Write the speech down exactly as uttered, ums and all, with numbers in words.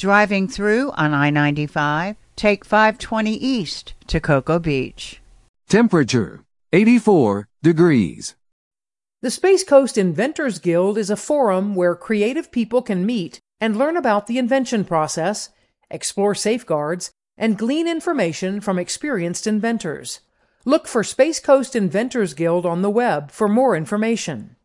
Driving through on I ninety-five, take five twenty east to Cocoa Beach. Temperature, eighty-four degrees. The Space Coast Inventors Guild is a forum where creative people can meet and learn about the invention process, explore safeguards, and glean information from experienced inventors. Look for Space Coast Inventors Guild on the web for more information.